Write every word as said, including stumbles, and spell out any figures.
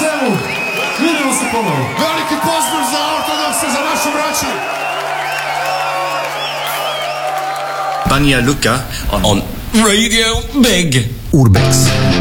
scenu. Vidimo se ponovo. Veliki pozdrav za ortodokse, za našu braću. Banja Luka on, on Radio Big Urbex.